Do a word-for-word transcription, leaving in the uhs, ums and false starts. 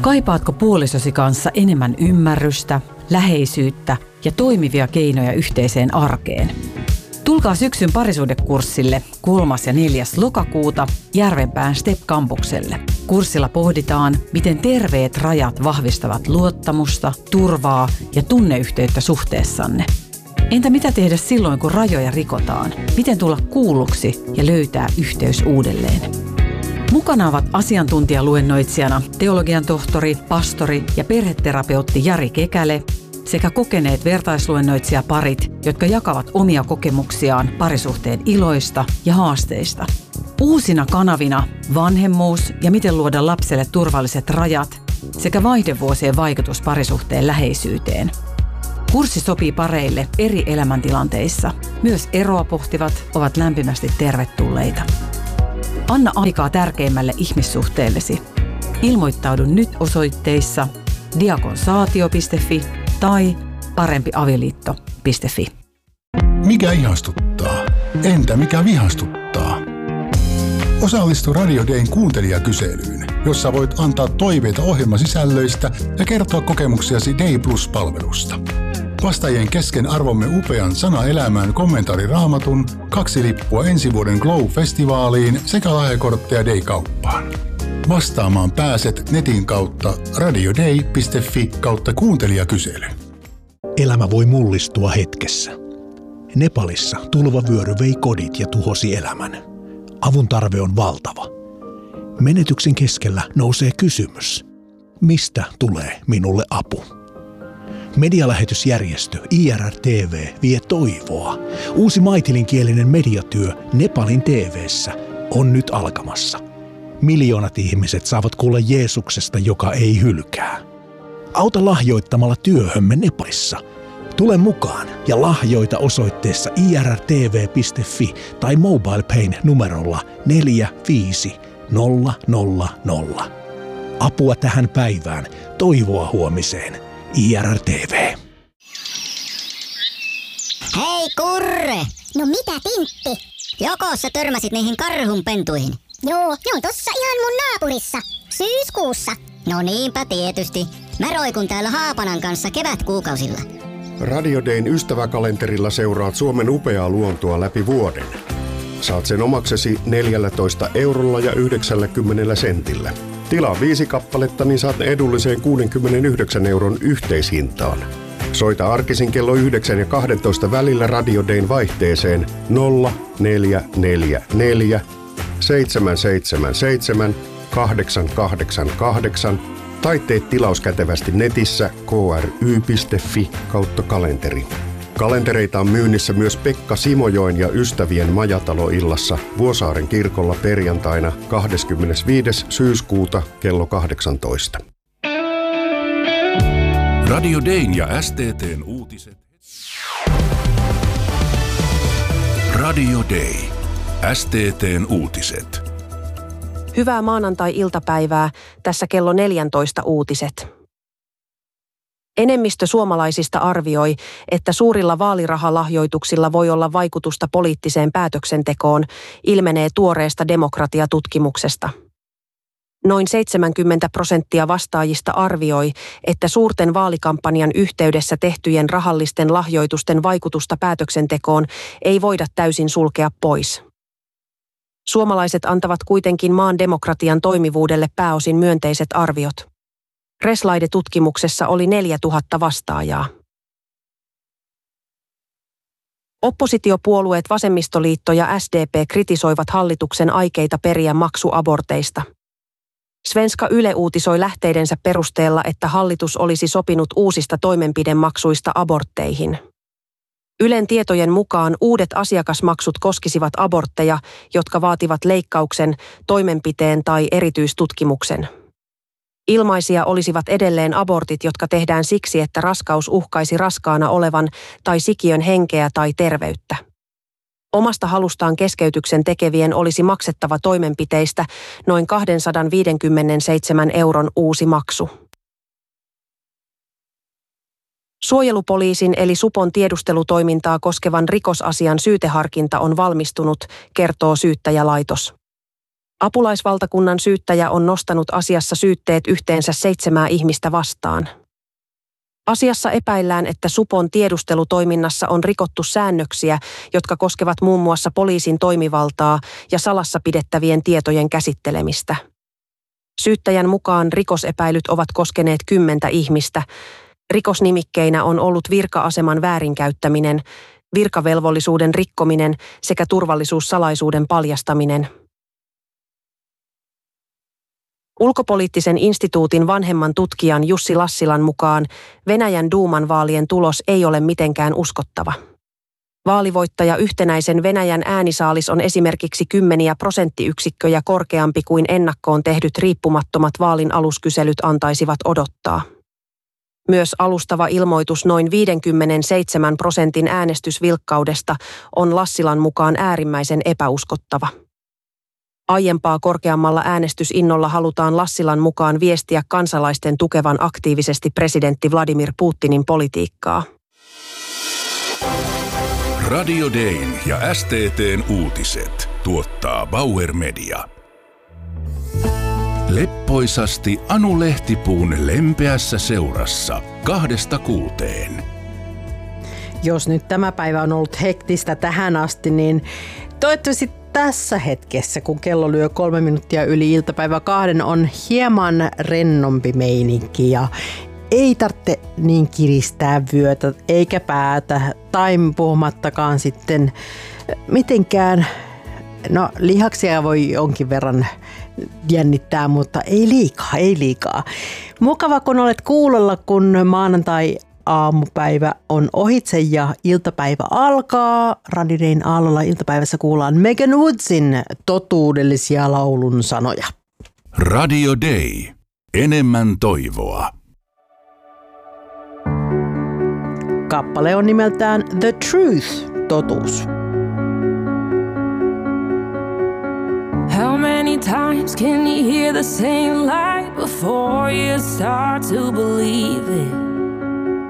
Kaipaatko puolisosi kanssa enemmän ymmärrystä, läheisyyttä ja toimivia keinoja yhteiseen arkeen? Tulkaa syksyn parisuhdekurssille kolmas ja neljäs lokakuuta Järvenpään Step-kampukselle. Kurssilla pohditaan, miten terveet rajat vahvistavat luottamusta, turvaa ja tunneyhteyttä suhteessanne. Entä mitä tehdä silloin, kun rajoja rikotaan? Miten tulla kuulluksi ja löytää yhteys uudelleen? Mukana ovat asiantuntijaluennoitsijana teologian tohtori, pastori ja perheterapeutti Jari Kekäle sekä kokeneet vertaisluennoitsijaparit, jotka jakavat omia kokemuksiaan parisuhteen iloista ja haasteista. Uusina kanavina vanhemmuus ja miten luoda lapselle turvalliset rajat sekä vaihdevuosien vaikutus parisuhteen läheisyyteen. Kurssi sopii pareille eri elämäntilanteissa. Myös eroa pohtivat ovat lämpimästi tervetulleita. Anna aikaa tärkeimmälle ihmissuhteellesi. Ilmoittaudu nyt osoitteissa diakonsaatio piste fi tai parempiavioliitto piste fi. Mikä ihastuttaa? Entä mikä vihastuttaa? Osallistu Radio Dayn kuuntelijakyselyyn, jossa voit antaa toiveita ohjelmasisällöistä ja kertoa kokemuksiasi Day Plus-palvelusta. Vastaajien kesken arvomme upean Sana elämään kommentaariraamatun, kaksi lippua ensi vuoden Glow-festivaaliin sekä lahjakortteja Day-kauppaan. Vastaamaan pääset netin kautta radioday piste fi kautta kuuntelijakysely. Elämä voi mullistua hetkessä. Nepalissa tulvavyöry vei kodit ja tuhosi elämän. Avun tarve on valtava. Menetyksen keskellä nousee kysymys. Mistä tulee minulle apu? Medialähetysjärjestö I R R T V vie toivoa. Uusi maitilinkielinen mediatyö Nepalin T V:ssä on nyt alkamassa. Miljoonat ihmiset saavat kuulla Jeesuksesta, joka ei hylkää. Auta lahjoittamalla työhömme Nepalissa. Tule mukaan ja lahjoita osoitteessa i r r t v piste fi tai MobilePayn numerolla neljä viisi nolla nolla nolla. Apua tähän päivään, toivoa huomiseen. I R R T V. Hei Kurre! No mitä Tintti? Joko sä törmäsit niihin karhunpentuihin? Joo, ne on tossa ihan mun naapurissa. Syyskuussa. No niinpä tietysti. Mä roikun täällä Haapanan kanssa kevätkuukausilla. Radio Dayn ystäväkalenterilla seuraat Suomen upeaa luontoa läpi vuoden. Saat sen omaksesi neljällätoista eurolla ja yhdeksänkymmentä sentillä. Tilaa viisi kappaletta, niin saat ne edulliseen kuudenkymmenenyhdeksän euron yhteishintaan. Soita arkisin kello yhdeksän ja kaksitoista välillä Radio Dayn vaihteeseen nolla neljä neljä neljä seitsemän seitsemän seitsemän kahdeksan kahdeksan kahdeksan tai tee tilaus kätevästi netissä k r y piste fi kautta kalenteri. Kalentereita on myynnissä myös Pekka Simojoen ja ystävien majataloillassa Vuosaaren kirkolla perjantaina kahdeskymmenesviides syyskuuta kello kahdeksantoista. Radio Dayn ja S T T:n uutiset. Radio Day. S T T:n uutiset. Hyvää maanantai-iltapäivää. Tässä kello neljätoista uutiset. Enemmistö suomalaisista arvioi, että suurilla vaalirahalahjoituksilla voi olla vaikutusta poliittiseen päätöksentekoon, ilmenee tuoreesta demokratiatutkimuksesta. Noin seitsemänkymmentä prosenttia vastaajista arvioi, että suurten vaalikampanjan yhteydessä tehtyjen rahallisten lahjoitusten vaikutusta päätöksentekoon ei voida täysin sulkea pois. Suomalaiset antavat kuitenkin maan demokratian toimivuudelle pääosin myönteiset arviot. Reslaide-tutkimuksessa oli neljätuhatta vastaajaa. Oppositiopuolueet Vasemmistoliitto ja S D P kritisoivat hallituksen aikeita periä maksu aborteista. Svenska Yle uutisoi lähteidensä perusteella, että hallitus olisi sopinut uusista toimenpidemaksuista abortteihin. Ylen tietojen mukaan uudet asiakasmaksut koskisivat abortteja, jotka vaativat leikkauksen, toimenpiteen tai erityistutkimuksen. Ilmaisia olisivat edelleen abortit, jotka tehdään siksi, että raskaus uhkaisi raskaana olevan tai sikiön henkeä tai terveyttä. Omasta halustaan keskeytyksen tekevien olisi maksettava toimenpiteistä noin kaksisataaviisikymmentäseitsemän euron uusi maksu. Suojelupoliisin eli Supon tiedustelutoimintaa koskevan rikosasian syyteharkinta on valmistunut, kertoo syyttäjälaitos. Apulaisvaltakunnan syyttäjä on nostanut asiassa syytteet yhteensä seitsemää ihmistä vastaan. Asiassa epäillään, että supon tiedustelutoiminnassa on rikottu säännöksiä, jotka koskevat muun muassa poliisin toimivaltaa ja salassa pidettävien tietojen käsittelemistä. Syyttäjän mukaan rikosepäilyt ovat koskeneet kymmentä ihmistä. Rikosnimikkeinä on ollut virka-aseman väärinkäyttäminen, virkavelvollisuuden rikkominen sekä turvallisuussalaisuuden paljastaminen. Ulkopoliittisen instituutin vanhemman tutkijan Jussi Lassilan mukaan Venäjän duuman vaalien tulos ei ole mitenkään uskottava. Vaalivoittaja Yhtenäisen Venäjän äänisaalis on esimerkiksi kymmeniä prosenttiyksikköjä korkeampi kuin ennakkoon tehdyt riippumattomat vaalin aluskyselyt antaisivat odottaa. Myös alustava ilmoitus noin viisikymmentäseitsemän prosentin äänestysvilkkaudesta on Lassilan mukaan äärimmäisen epäuskottava. Aiempaa korkeammalla äänestysinnolla halutaan Lassilan mukaan viestiä kansalaisten tukevan aktiivisesti presidentti Vladimir Putinin politiikkaa. Radio Dayn ja S T T:n uutiset tuottaa Bauer Media. Leppoisasti Anu Lehtipuun lempeässä seurassa kahdesta kuuteen. Jos nyt tämä päivä on ollut hektistä tähän asti, niin toivottavasti tässä hetkessä, kun kello lyö kolme minuuttia yli iltapäivä kahden, on hieman rennompi meininki ja ei tarvitse niin kiristää vyötä eikä päätä tai puhumattakaan sitten mitenkään, no lihaksia voi jonkin verran jännittää, mutta ei liikaa, ei liikaa. Mukava kun olet kuulolla, kun maanantai aamupäivä on ohitse ja iltapäivä alkaa. Radio Dayn aallolla iltapäivässä kuullaan Megan Woodsin totuudellisia laulun sanoja. Radio Day. Enemmän toivoa. Kappale on nimeltään The Truth, totuus. How many times can you hear the same lie before you start to believe it?